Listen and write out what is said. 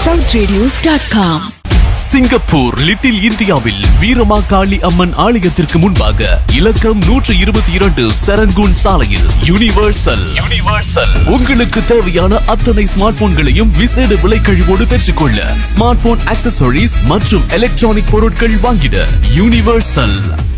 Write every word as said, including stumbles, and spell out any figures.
South radios dot com. Singapore little இந்தியாவில் வீரமாகாளி அம்மன் ஆலயத்திற்கு முன்பாக இலக்கம் நூற்றி இருபத்தி இரண்டு சரங்கூன் சாலையில் யூனிவர்சல் யூனிவர்சல் உங்களுக்கு தேவையான அத்தனை ஸ்மார்ட் போன்களையும் விசேட விலை கழிவோடு பெற்றுக்கொள்ள ஸ்மார்ட் போன் ஆக்சசரிஸ் மற்றும் எலக்ட்ரானிக் பொருட்கள் வாங்கிட யூனிவர்சல்.